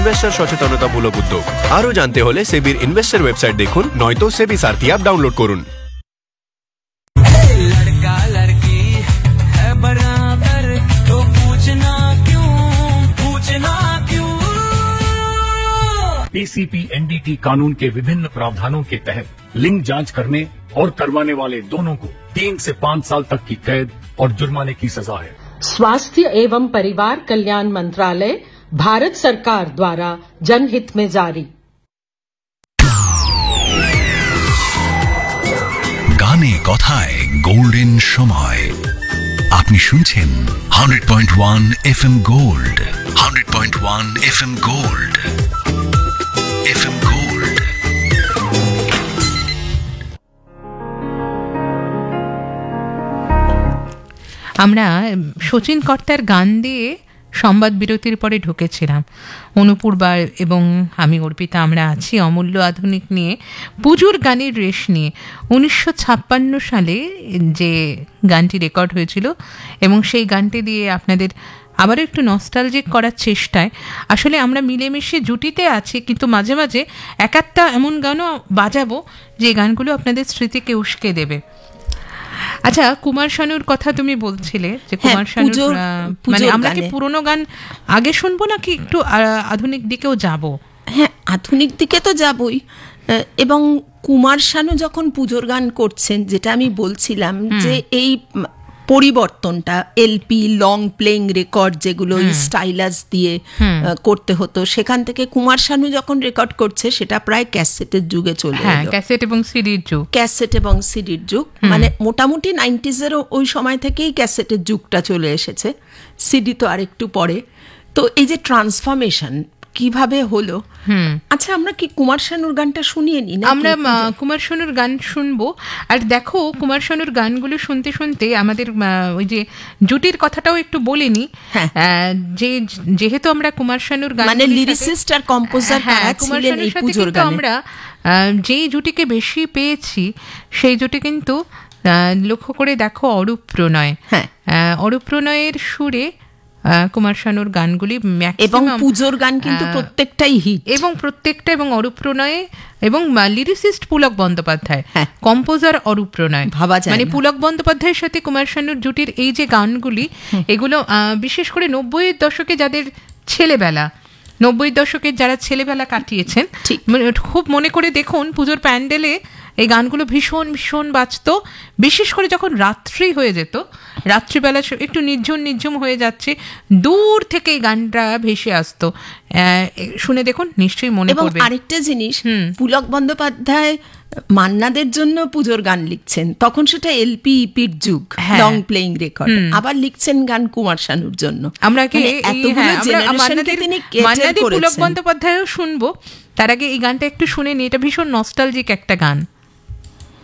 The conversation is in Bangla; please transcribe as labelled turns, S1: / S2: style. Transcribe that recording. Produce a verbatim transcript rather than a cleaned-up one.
S1: ইনভেস্টর সচেতনতামূলক উদ্যোগ। আরো জানতে হলে সেবির ইনভেস্টর ওয়েবসাইট দেখুন, নয়তো সেবি সারথি অ্যাপ ডাউনলোড করুন।
S2: लड़का लड़की है बराबर, तो पूछना क्यों, पूछना क्यों।
S3: पीसीपी एनडीटी कानून के विभिन्न प्रावधानों के तहत लिंग जांच करने और करवाने वाले दोनों को तीन से पाँच साल तक की कैद और जुर्माने की सजा है।
S4: स्वास्थ्य एवं परिवार कल्याण मंत्रालय, भारत सरकार द्वारा जनहित में जारी।
S5: গানে কথায় গোল্ডেন সময়। আপনি শুনছেন hundred point one F M gold, hundred point one F M gold, F M gold.
S6: আমরা শচীন কর্তার গান দিয়ে সংবাদ বিরতির পরে ঢুকেছিলাম। অনুপূর্বা এবং আমি অর্পিতা আমরা আছি অমূল্য আধুনিক নিয়ে, পুজোর গানের রেশ নিয়ে। উনিশশো ছাপ্পান্ন সালে যে গানটি রেকর্ড হয়েছিল এবং সেই গানটি দিয়ে আপনাদের আবার একটু নস্টালজিক করার চেষ্টায়। আসলে আমরা মিলেমিশে জুটিতে আছি, কিন্তু মাঝে মাঝে এক একটা এমন গানও বাজাবো যে গানগুলো আপনাদের স্মৃতিকে উস্কে দেবে। আচ্ছা, কুমার শানুর কথা তুমি বলছিলে যে কুমার শানুর, মানে আমরা কি পুরোনো গান আগে শুনবো নাকি একটু আধুনিক দিকেও যাব?
S7: হ্যাঁ, আধুনিক দিকে তো যাবই। এবং কুমার শানু যখন পুজোর গান করছেন, যেটা আমি বলছিলাম যে এই পরিবর্তনটা এলপি লং প্লেইং রেকর্ড যেগুলো স্টাইলাস দিয়ে করতে হতো, সেখান থেকে কুমার শানু যখন রেকর্ড করছে সেটা প্রায় ক্যাসেটের যুগে চলে এলো।
S6: ক্যাসেট এবং সিডির যুগ,
S7: ক্যাসেট এবং সিডির যুগ, মানে মোটামুটি নাইনটিজেরও ওই সময় থেকেই ক্যাসেটের যুগটা চলে এসেছে, সিডি তো আরেকটু পরে। তো এই যে ট্রান্সফরমেশন কিভাবে হলো। আচ্ছা, আমরা কি কুমার শানুর গানটা শুনিয়ে নিই?
S6: আমরা কুমার শানুর গান শুনবো। আর দেখো, কুমার শানুর গানগুলো শুনতে শুনতে আমাদের ওই যে জুটির কথাটাও একটু বলে নি, যে যেহেতু আমরা কুমার শানুর গান
S7: মানে লিরিসিস্ট আর কম্পোজার ছিলেন এই পুজোর গানে, আমরা
S6: যেই জুটিকে বেশি পেয়েছি সেই জুটি কিন্তু লক্ষ্য করে দেখো অরূপ প্রণয়। হ্যাঁ, অরূপ প্রণয়ের সুরে কুমার শানুর গানগুলি
S7: এবং পুজোর গান কিন্তু প্রত্যেকটাই হিট,
S6: এবং প্রত্যেকটা এবং অরূপ প্রণয়ে এবং লিরিসিস্ট পুলক বন্দ্যোপাধ্যায়, কম্পোজার অরূপ প্রণয়। ভাবা যায় মানে পুলক বন্দ্যোপাধ্যায়ের সাথে কুমার শানুর জুটির এই যে গানগুলি, এগুলো বিশেষ করে নব্বইয়ের দশকে যাদের ছেলেবেলা, নব্বই দশকের যারা ছেলেবেলা কাটিয়েছেন, খুব মনে করে দেখুন পুজোর প্যান্ডেলে এই গানগুলো ভীষণ ভীষণ বাজত। বিশেষ করে যখন রাত্রি হয়ে যেত, রাত্রিবেলা একটু নির্জন নির্ঝুম হয়ে যাচ্ছে, দূর থেকে এই গানটা ভেসে আসতো। শুনে দেখুন, নিশ্চয়ই মনে পড়বে।
S7: আরেকটা জিনিস, পুলক বন্দ্যোপাধ্যায় মান্নাদের জন্য পুজোর গান লিখছেন, তখন সেটা এলপি ইপির যুগ, লং প্লেইং রেকর্ড। আবার লিখছেন গান কুমার শানুর জন্য। আমরা কি
S6: পুলক বন্দ্যোপাধ্যায়ও শুনবো, তার আগে এই গানটা একটু শুনে নি। এটা ভীষণ নস্টালজিক একটা গান।